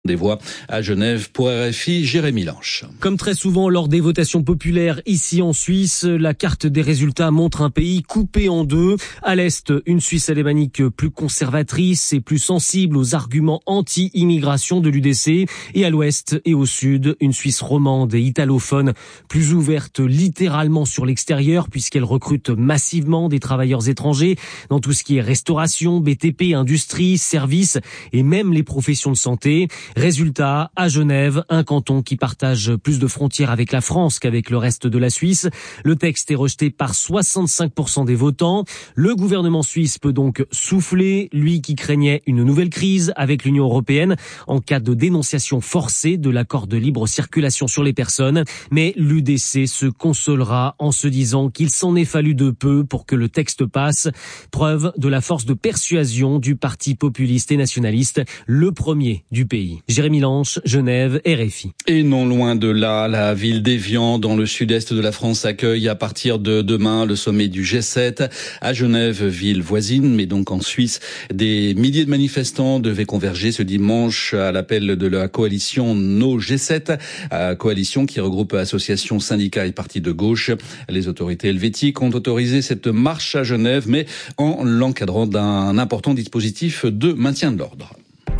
Des voix à Genève pour RFI, Jérémy Lanche. Comme très souvent lors des votations populaires ici en Suisse, la carte des résultats montre un pays coupé en deux. À l'est, une Suisse alémanique plus conservatrice et plus sensible aux arguments anti-immigration de l'UDC. Et à l'ouest et au sud, une Suisse romande et italophone plus ouverte littéralement sur l'extérieur puisqu'elle recrute massivement des travailleurs étrangers dans tout ce qui est restauration, BTP, industrie, services et même les professions de santé. Résultat, à Genève, un canton qui partage plus de frontières avec la France qu'avec le reste de la Suisse. Le texte est rejeté par 65% des votants. Le gouvernement suisse peut donc souffler, lui qui craignait une nouvelle crise avec l'Union européenne en cas de dénonciation forcée de l'accord de libre circulation sur les personnes. Mais l'UDC se consolera en se disant qu'il s'en est fallu de peu pour que le texte passe. Preuve de la force de persuasion du parti populiste et nationaliste, le premier du pays. Jérémy Lanche, Genève, RFI. Et non loin de là, la ville d'Évian, dans le sud-est de la France, accueille à partir de demain le sommet du G7. À Genève, ville voisine, mais donc en Suisse, des milliers de manifestants devaient converger ce dimanche à l'appel de la coalition No G7, coalition qui regroupe associations, syndicats et partis de gauche. Les autorités helvétiques ont autorisé cette marche à Genève, mais en l'encadrant d'un important dispositif de maintien de l'ordre.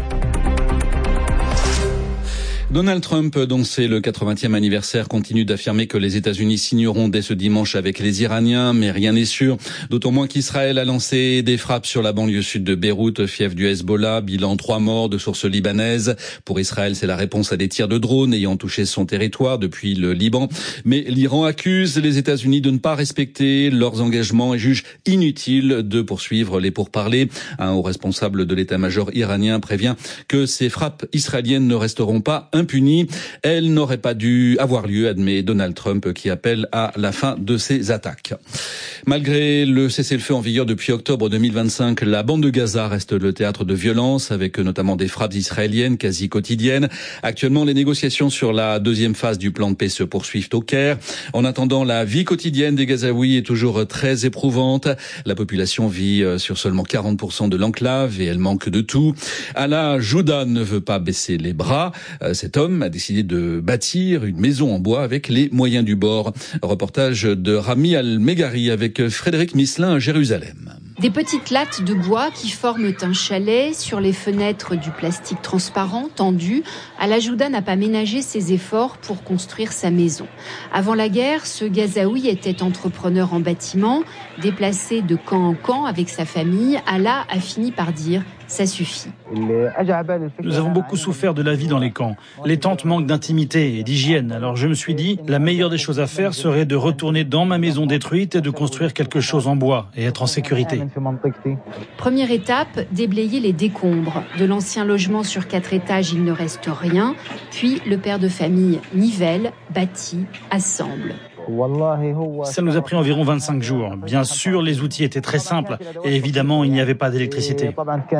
Donald Trump, dont c'est le 80e anniversaire, continue d'affirmer que les États-Unis signeront dès ce dimanche avec les Iraniens, mais rien n'est sûr. D'autant moins qu'Israël a lancé des frappes sur la banlieue sud de Beyrouth, fief du Hezbollah, bilan 3 morts de sources libanaises. Pour Israël, c'est la réponse à des tirs de drones ayant touché son territoire depuis le Liban. Mais l'Iran accuse les États-Unis de ne pas respecter leurs engagements et juge inutile de poursuivre les pourparlers. Un haut responsable de l'état-major iranien prévient que ces frappes israéliennes ne resteront pas impunie. Elle n'aurait pas dû avoir lieu, admet Donald Trump, qui appelle à la fin de ces attaques. Malgré le cessez-le-feu en vigueur depuis octobre 2025, la bande de Gaza reste le théâtre de violences, avec notamment des frappes israéliennes quasi quotidiennes. Actuellement, les négociations sur la deuxième phase du plan de paix se poursuivent au Caire. En attendant, la vie quotidienne des Gazaouis est toujours très éprouvante. La population vit sur seulement 40% de l'enclave et elle manque de tout. Alaa Jouda ne veut pas baisser les bras. Cet homme a décidé de bâtir une maison en bois avec les moyens du bord. Reportage de Rami Al-Meghari avec Frédéric Misselin à Jérusalem. Des petites lattes de bois qui forment un chalet, sur les fenêtres du plastique transparent tendu. Alaa Jouda n'a pas ménagé ses efforts pour construire sa maison. Avant la guerre, ce Gazaoui était entrepreneur en bâtiment. Déplacé de camp en camp avec sa famille, Alaa a fini par dire « ça suffit ». Nous avons beaucoup souffert de la vie dans les camps. Les tentes manquent d'intimité et d'hygiène. Alors je me suis dit, la meilleure des choses à faire serait de retourner dans ma maison détruite et de construire quelque chose en bois et être en sécurité. Première étape, déblayer les décombres. De l'ancien logement sur 4 étages, il ne reste rien. Puis le père de famille nivelle, bâtit, assemble. Ça nous a pris environ 25 jours. Bien sûr, les outils étaient très simples et évidemment, il n'y avait pas d'électricité.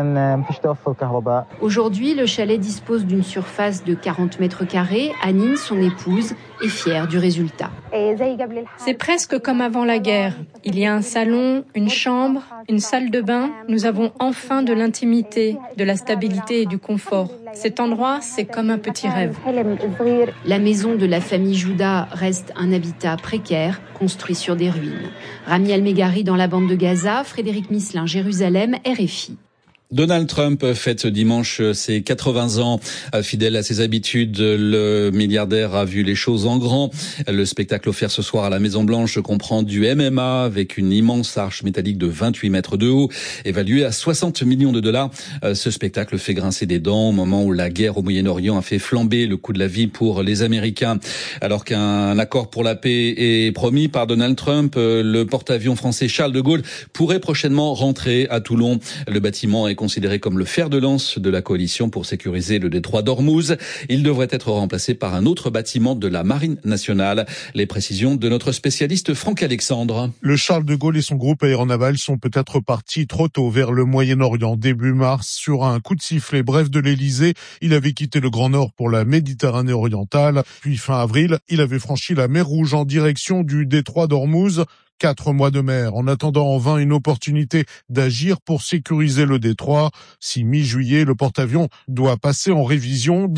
Aujourd'hui, le chalet dispose d'une surface de 40 mètres carrés. Anine, son épouse, est fière du résultat. C'est presque comme avant la guerre. Il y a un salon, une chambre, une salle de bain. Nous avons enfin de l'intimité, de la stabilité et du confort. Cet endroit, c'est comme un petit rêve. La maison de la famille Jouda reste un habitat précaire, construit sur des ruines. Rami Al-Meghari dans la bande de Gaza, Frédéric Misselin, Jérusalem, RFI. Donald Trump fête ce dimanche ses 80 ans. Fidèle à ses habitudes, le milliardaire a vu les choses en grand. Le spectacle offert ce soir à la Maison-Blanche comprend du MMA avec une immense arche métallique de 28 mètres de haut, évaluée à 60 millions de dollars. Ce spectacle fait grincer des dents au moment où la guerre au Moyen-Orient a fait flamber le coût de la vie pour les Américains. Alors qu'un accord pour la paix est promis par Donald Trump, le porte-avions français Charles de Gaulle pourrait prochainement rentrer à Toulon. Le bâtiment est considéré comme le fer de lance de la coalition pour sécuriser le détroit d'Ormuz. Il devrait être remplacé par un autre bâtiment de la Marine nationale. Les précisions de notre spécialiste Franck Alexandre. Le Charles de Gaulle et son groupe aéronaval sont peut-être partis trop tôt vers le Moyen-Orient. Début mars, sur un coup de sifflet bref de l'Elysée, il avait quitté le Grand Nord pour la Méditerranée orientale. Puis fin avril, il avait franchi la mer Rouge en direction du détroit d'Ormuz. 4 mois de mer, en attendant en vain une opportunité d'agir pour sécuriser le détroit. Si mi-juillet, le porte-avions doit passer en révision,